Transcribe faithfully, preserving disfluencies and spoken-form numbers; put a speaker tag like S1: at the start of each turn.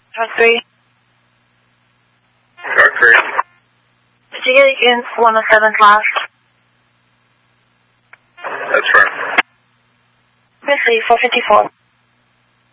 S1: Truck three.
S2: Truck three.
S1: Did you get in one oh seven class?
S2: That's right.
S1: Missy, four fifty-four.